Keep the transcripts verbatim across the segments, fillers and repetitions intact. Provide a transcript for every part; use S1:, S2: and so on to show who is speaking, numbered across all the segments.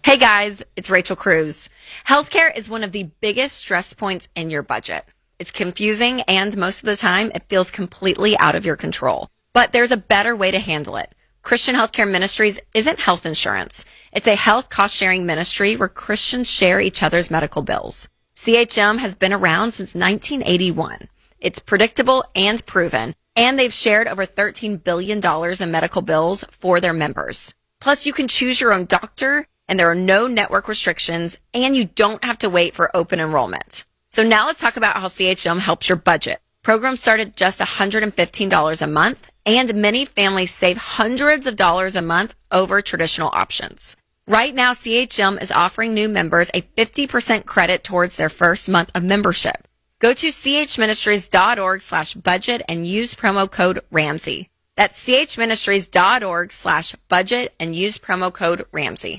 S1: Hey guys, it's Rachel Cruz. Healthcare is one of the biggest stress points in your budget. It's confusing and most of the time it feels completely out of your control. But there's a better way to handle it. Christian Healthcare Ministries isn't health insurance. It's a health cost-sharing ministry where Christians share each other's medical bills. C H M has been around since nineteen eighty-one. It's predictable and proven, and they've shared over thirteen billion dollars in medical bills for their members. Plus, you can choose your own doctor, and there are no network restrictions, and you don't have to wait for open enrollment. So now let's talk about how C H M helps your budget. Programs start at just one hundred fifteen dollars a month, and many families save hundreds of dollars a month over traditional options. Right now, C H M is offering new members a fifty percent credit towards their first month of membership. Go to chministries.org slash budget and use promo code Ramsey. That's chministries.org slash budget and use promo code Ramsey.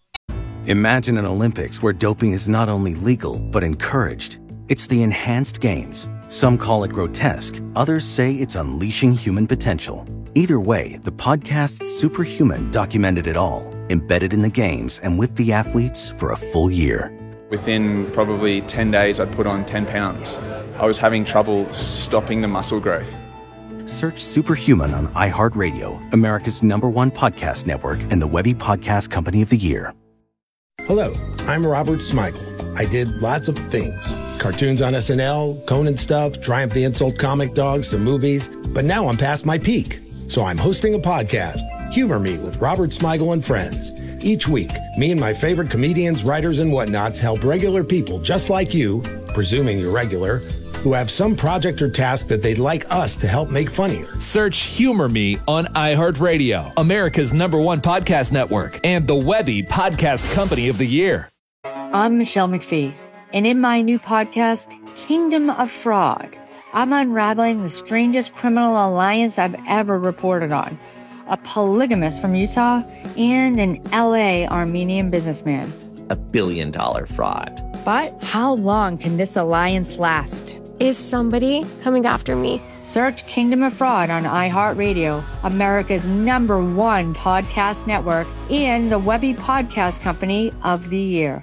S2: Imagine an Olympics where doping is not only legal, but encouraged. It's the enhanced games. Some call it grotesque. Others say it's unleashing human potential. Either way, the podcast Superhuman documented it all, embedded in the games and with the athletes for a full year.
S3: Within probably ten days, I'd put on ten pounds. I was having trouble stopping the muscle growth.
S2: Search Superhuman on iHeartRadio, America's number one podcast network and the Webby Podcast Company of the Year.
S4: Hello, I'm Robert Smigel. I did lots of things. Cartoons on S N L, Conan stuff, Triumph the Insult comic dogs, some movies. But now I'm past my peak. So I'm hosting a podcast, Humor Me with Robert Smigel and Friends. Each week, me and my favorite comedians, writers, and whatnots help regular people just like you, presuming you're regular, who have some project or task that they'd like us to help make funnier.
S5: Search Humor Me on iHeartRadio, America's number one podcast network, and the Webby Podcast Company of the Year.
S6: I'm Michelle McPhee, and in my new podcast, Kingdom of Fraud, I'm unraveling the strangest criminal alliance I've ever reported on. A polygamist from Utah and an L A Armenian businessman.
S7: A billion dollar fraud.
S6: But how long can this alliance last?
S8: Is somebody coming after me?
S6: Search Kingdom of Fraud on iHeartRadio, America's number one podcast network, and the Webby Podcast Company of the Year.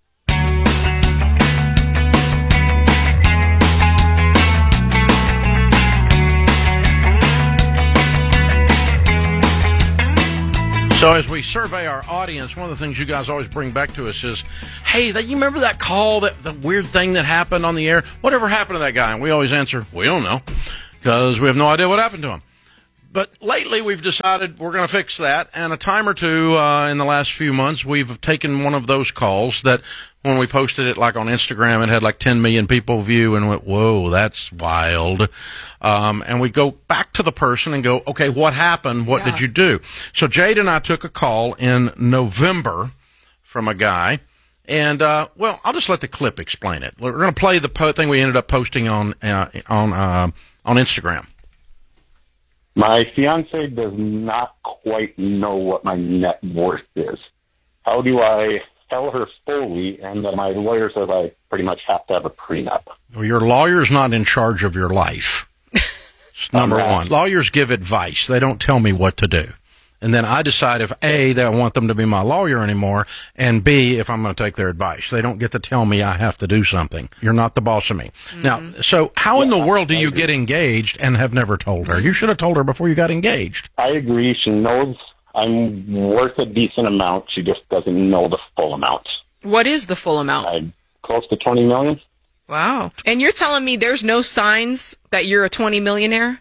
S9: So as we survey our audience, one of the things you guys always bring back to us is, hey, that, you remember that call, that the weird thing that happened on the air? Whatever happened to that guy? And we always answer, we don't know, because we have no idea what happened to him. But lately we've decided we're going to fix that, and a time or two uh, in the last few months we've taken one of those calls that when we posted it like on Instagram, it had like ten million people view and went, whoa, that's wild. Um, and we go back to the person and go, okay, what happened? What yeah. did you do? So Jade and I took a call in November from a guy. And, uh, well, I'll just let the clip explain it. We're going to play the po- thing we ended up posting on, uh, on, uh, on Instagram.
S10: My fiance does not quite know what my net worth is. How do I tell her fully? And then my lawyer says I pretty much have to have a prenup.
S9: Well, your lawyer's not in charge of your life. It's number one. Lawyers give advice. They don't tell me what to do. And then I decide if A, they don't want them to be my lawyer anymore, and B, if I'm going to take their advice. They don't get to tell me I have to do something. You're not the boss of me. Mm-hmm. Now, so how yeah, in the world do you get engaged and have never told her? You should have told her before you got engaged.
S10: I agree. She knows I'm worth a decent amount. She just doesn't know the full amount.
S11: What is the full amount?
S10: I'm close to twenty million.
S11: Wow. And you're telling me there's no signs that you're a twenty millionaire?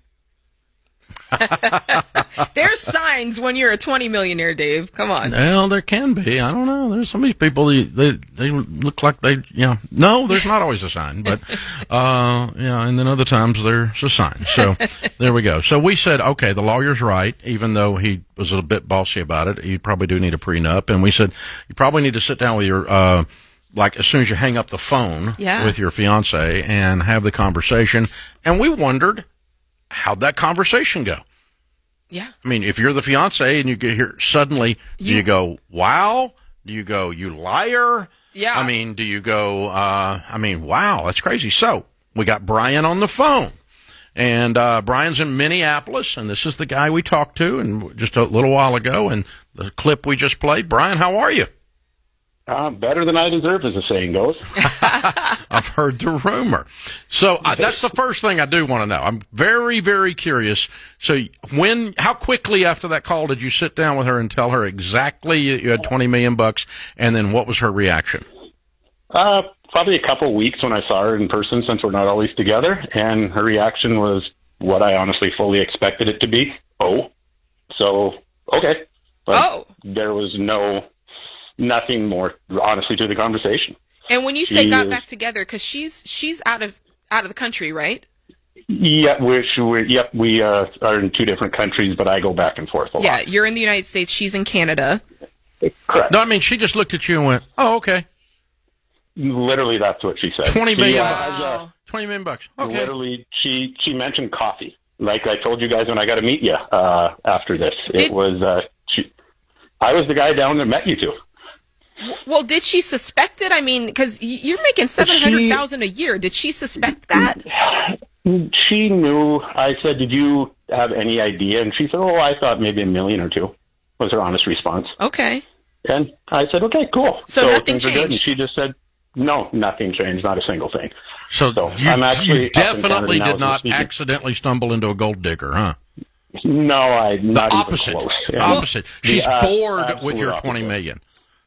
S11: There's signs when you're a twenty millionaire, Dave. Come on.
S9: Well, there can be. I don't know. There's some of these people, they, they, they look like they, you know, no, there's not always a sign, but, uh, yeah, and then other times there's a sign. So there we go. So we said, okay, the lawyer's right, even though he was a bit bossy about it. You probably do need a prenup. And we said, you probably need to sit down with your, uh, like as soon as you hang up the phone
S11: yeah.
S9: with your fiance and have the conversation. And we wondered, how'd that conversation go?
S11: Yeah.
S9: I mean, if you're the fiance and you get here suddenly, do you, you go, wow? Do you go, you liar?
S11: Yeah.
S9: I mean, do you go, uh, I mean, wow, that's crazy. So we got Brian on the phone. And uh, Brian's in Minneapolis, and this is the guy we talked to and just a little while ago, and the clip we just played. Brian, how are you?
S10: Uh, better than I deserve, as the saying goes.
S9: I've heard the rumor. So uh, that's the first thing I do want to know. I'm very, very curious. So when, how quickly after that call did you sit down with her and tell her exactly you had twenty million bucks, and then what was her reaction?
S10: Uh, probably a couple of weeks when I saw her in person, since we're not always together, and her reaction was what I honestly fully expected it to be. Oh, so okay. But
S11: oh,
S10: there was no. Nothing more, honestly, to the conversation.
S11: And when you say
S10: she
S11: got
S10: is,
S11: back together, because she's she's out of out of the country, right?
S10: Yeah, we're, we're yep, we uh, are in two different countries, but I go back and forth a
S11: Yeah,
S10: lot.
S11: you're in the United States, she's in Canada.
S10: Correct.
S9: No, I mean, she just looked at you and went, "Oh, okay."
S10: Literally, that's what she said.
S9: Twenty million
S10: she,
S9: bucks.
S10: Uh, uh,
S9: Twenty million bucks. Okay.
S10: Literally, she she mentioned coffee. Like I told you guys when I got to meet you uh, after this,
S11: Did,
S10: it was uh, she. I was the guy down there met you two.
S11: Well, did she suspect it? I mean, because you're making seven hundred thousand a year. Did she suspect that?
S10: She knew. I said, "Did you have any idea?" And she said, "Oh, I thought maybe a million or two." Was her honest response.
S11: Okay.
S10: And I said, "Okay, cool."
S11: So,
S10: so
S11: nothing
S10: things are good. And
S11: changed.
S10: she just said, "No, nothing changed. Not a single thing."
S9: So,
S10: so
S9: you,
S10: I'm actually
S9: you definitely did not
S10: speaking.
S9: accidentally stumble into a gold digger, huh?
S10: No, I not
S9: the opposite.
S10: even close.
S9: The opposite. She's
S10: the, uh,
S9: bored with your
S10: opposite.
S9: twenty million.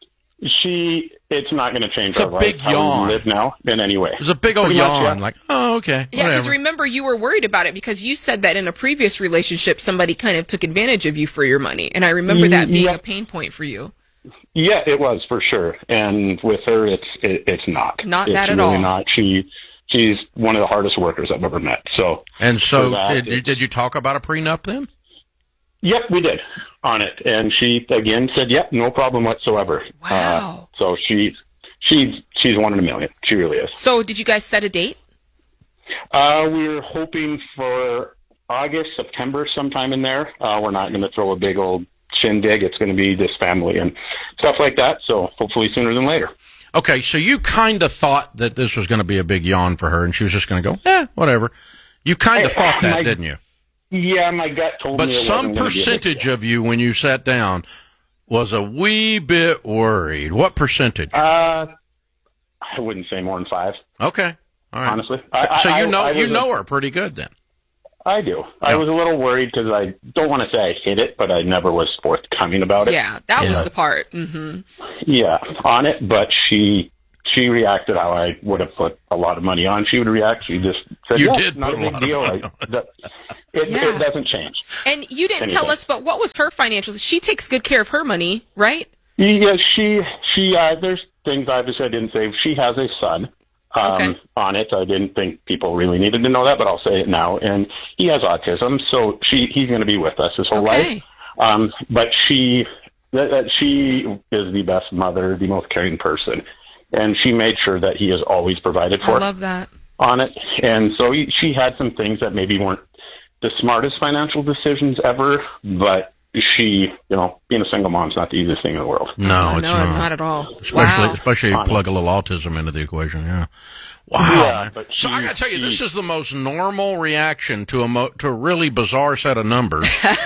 S10: She, it's not going to change
S9: It's
S10: our
S9: a big
S10: life,
S9: yawn.
S10: how we live now in any way.
S9: It's a big old
S10: Pretty much,
S9: yawn.
S10: yeah.
S9: Like, oh, okay.
S11: Yeah, because
S9: whatever.
S11: remember, you were worried about it because you said that in a previous relationship, somebody kind of took advantage of you for your money. And I remember that being
S10: Yeah.
S11: a pain point for you.
S10: Yeah, it was for sure. And with her, it's it, it's not.
S11: Not
S10: it's
S11: that at
S10: really
S11: all.
S10: Not. She she's one of the hardest workers I've ever met. So
S9: And so,
S10: for that,
S9: did, you,
S10: it's-
S9: did you talk about a prenup then?
S10: Yep, we did on it, and she again said, "Yep, no problem whatsoever."
S11: Wow.
S10: Uh, so she's she's she's one in a million. She really is.
S11: So did you guys set a date?
S10: Uh, we're hoping for August, September, sometime in there. Uh, we're not going to throw a big old shindig. It's going to be this family and stuff like that. So hopefully sooner than later.
S9: Okay, so you kind of thought that this was going to be a big yawn for her, and she was just going to go, eh, whatever. You kind of
S10: I-
S9: thought that,
S10: my-
S9: didn't you?
S10: Yeah, my gut told
S9: But
S10: me it
S9: some
S10: wasn't gonna be a big
S9: percentage of you, when you sat down, was a wee bit worried. What percentage?
S10: Uh, I wouldn't say more than five.
S9: Okay, all right.
S10: Honestly, I,
S9: so
S10: I,
S9: you know
S10: I, I
S9: you
S10: was
S9: know
S10: a,
S9: her pretty good then.
S10: I do. I
S9: Yeah.
S10: was a little worried because I don't want to say I hid it, but I never was forthcoming about it.
S11: Yeah, that was
S9: Yeah.
S11: the part. hmm
S10: Yeah, on it, but she she reacted how I would have put a lot of money on. She would react. She just said,
S9: You
S10: yeah,
S9: did
S10: not
S9: put
S10: a
S9: a
S10: big
S9: lot of
S10: deal.
S9: money
S10: I-
S9: on it.
S10: that- it,
S11: Yeah.
S10: it doesn't change.
S11: And you didn't tell
S10: Anything.
S11: us, but what was her financials? She takes good care of her money, right?
S10: Yeah, she she uh, there's things obviously I didn't say. She has a son. Um,
S11: Okay.
S10: On it, I didn't think people really needed to know that, but I'll say it now. And he has autism, so she he's going to be with us his whole
S11: Okay.
S10: life. Um, but she that, that she is the best mother, the most caring person, and she made sure that he is always provided
S11: I
S10: for
S11: love that.
S10: on it. And so he, she had some things that maybe weren't the smartest financial decisions ever, but she, you know, being a single mom's not the easiest thing in the world.
S9: No, it's
S11: no,
S9: not.
S11: not at all.
S9: Especially,
S11: Wow.
S9: especially if you
S10: Honest.
S9: plug a little autism into the equation. Yeah. Wow.
S10: Yeah,
S9: man.
S10: but
S9: so
S10: she-
S9: I got to tell you, this
S10: she-
S9: is the most normal reaction to a mo- to a really bizarre set of numbers.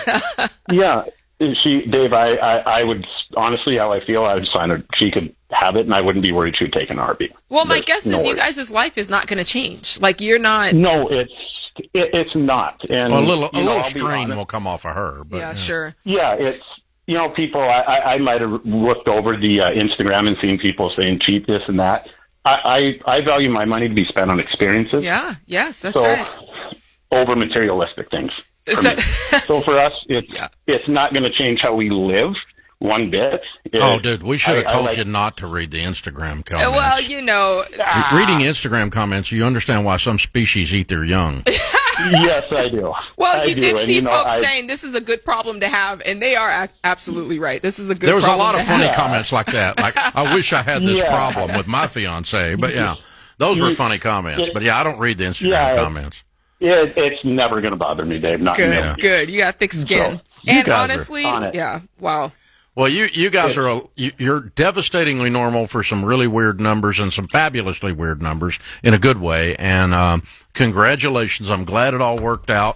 S10: Yeah, she, Dave, I, I, I would honestly, how I feel, I would sign her. She could have it, and I wouldn't be worried she'd take an R B.
S11: Well, my
S10: There's
S11: guess
S10: no
S11: is you
S10: worry.
S11: guys' life is not going to change. Like, you're not.
S10: No, it's it, it's not. And
S9: Well, a little, a
S10: you know,
S9: little
S10: I'll be
S9: strain
S10: honest.
S9: will come off of her. But,
S11: Yeah, sure.
S10: Yeah, it's you know, people. I, I, I might have looked over the uh, Instagram and seen people saying cheap this and that. I, I, I value my money to be spent on experiences.
S11: Yeah, yes, that's
S10: so
S11: right.
S10: over materialistic things. for
S11: So-
S10: me. So for us, it's
S11: Yeah.
S10: it's not going to change how we live one bit. It-
S9: Oh, dude, we should have
S10: I- I
S9: told
S10: like-
S9: you not to read the Instagram
S11: Uh,
S9: comments.
S11: well, you know.
S10: Ah.
S9: Re- Reading Instagram comments, you understand why some species eat their young.
S10: Yes, I do.
S11: Well,
S10: I
S11: you
S10: do.
S11: did
S10: And,
S11: see
S10: you know,
S11: folks
S10: I-
S11: saying this is a good problem to have, and they are ac- absolutely right. This is a good
S9: There was a
S11: problem
S9: lot
S11: to
S9: of funny
S11: have.
S9: comments like that. Like, I wish I had this
S10: Yeah.
S9: problem with my fiance. But yeah, those were funny comments. But yeah, I don't read the Instagram
S10: Yeah.
S9: comments.
S10: It, it's never going to bother me, Dave. Not
S11: Good,
S10: never.
S11: good. You got thick skin.
S10: So,
S9: you
S11: and
S9: guys are
S11: honestly,
S10: on it.
S11: yeah, wow.
S9: Well, you you guys are a, you, you're devastatingly normal for some really weird numbers and some fabulously weird numbers in a good way. And um, congratulations! I'm glad it all worked out.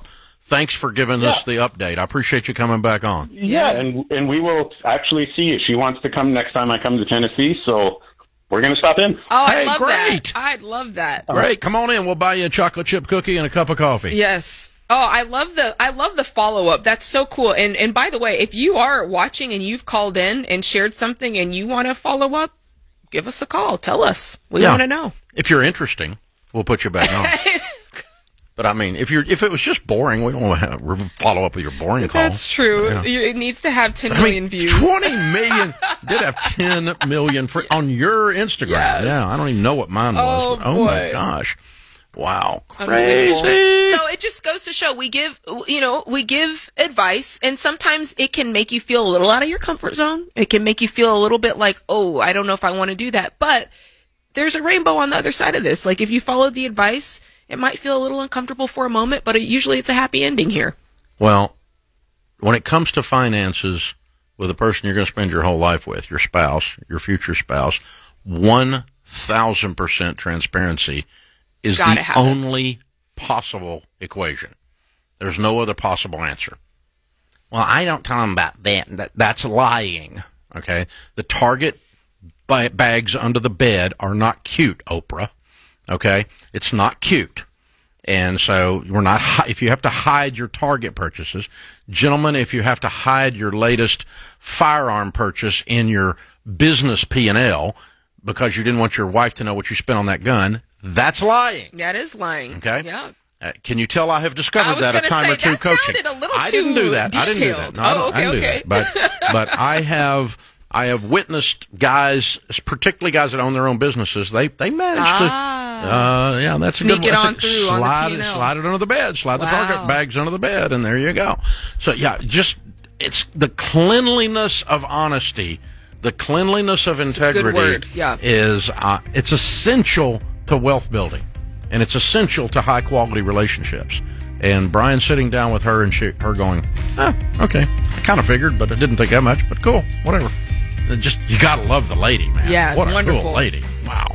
S9: thanks for giving
S10: Yeah.
S9: us the update. I appreciate you coming back on.
S10: Yeah, and and we will actually see you. She wants to come next time I come to Tennessee, so we're going to stop in.
S11: Oh, I
S9: Hey,
S11: love
S9: great.
S11: that. I'd love that.
S9: Great. Come on in. We'll buy you a chocolate chip cookie and a cup of coffee.
S11: Yes. Oh, I love the I love the follow up. That's so cool. And and by the way, if you are watching and you've called in and shared something and you want to follow up, give us a call. Tell us. We
S9: Yeah.
S11: want to know.
S9: If you're interesting, we'll put you back on. But I mean, if you're if it was just boring, we don't want to follow up with your boring call.
S11: That's true.
S9: Yeah.
S11: You- It needs to have ten
S9: I
S11: million
S9: mean,
S11: views.
S9: twenty million did have ten million for, on your Instagram.
S11: Yes.
S9: Yeah, I don't even know what mine was.
S11: Oh,
S9: Oh my
S11: boy.
S9: gosh. Wow.
S11: Unbelievable.
S9: Crazy.
S11: So it just goes to show we give, you know, we give advice, and sometimes it can make you feel a little out of your comfort zone. It can make you feel a little bit like, oh, I don't know if I want to do that. But there's a rainbow on the other side of this. Like if you follow the advice, it might feel a little uncomfortable for a moment, but it, usually it's a happy ending here.
S9: Well, when it comes to finances with a person you're going to spend your whole life with, your spouse, your future spouse, one thousand percent transparency is
S11: Gotta
S9: the
S11: have it.
S9: only possible equation. There's no other possible answer. Well, I don't tell them about that. that that's lying. Okay? The Target ba- bags under the bed are not cute, Oprah. Okay? It's not cute. And so we're not, hi- if you have to hide your Target purchases, gentlemen, if you have to hide your latest firearm purchase in your business P and L because you didn't want your wife to know what you spent on that gun, that's lying.
S11: That is lying.
S9: Okay?
S11: Yeah.
S9: Uh, can you tell I have
S11: I
S9: discovered
S11: was
S9: that a
S11: gonna
S9: time
S11: say,
S9: or two
S11: that
S9: coaching?
S11: sounded a little
S9: I didn't
S11: too
S9: do that. I didn't do that.
S11: detailed.
S9: No, I don't,
S11: Oh,
S9: I didn't
S11: okay,
S9: do
S11: okay.
S9: that. But but I have I have witnessed guys, particularly guys that own their own businesses. They they manage
S11: Ah.
S9: to. Uh, yeah, that's
S11: Sneak
S9: a good
S11: it
S9: one.
S11: on through on the
S9: slide
S11: P
S9: it,
S11: and L.
S9: slide it under the bed. Slide the
S11: Wow.
S9: Target bags under the bed, and there you go. So yeah, just it's the cleanliness of honesty, the cleanliness of
S11: a good
S9: integrity
S11: word, yeah.
S9: is uh, it's essential to wealth building, and it's essential to high quality relationships. And Brian sitting down with her and she, her going, oh, okay, I kind of figured, but I didn't think that much. But cool, whatever. It just you gotta love the lady, man.
S11: Yeah,
S9: what a
S11: wonderful.
S9: cool lady. Wow.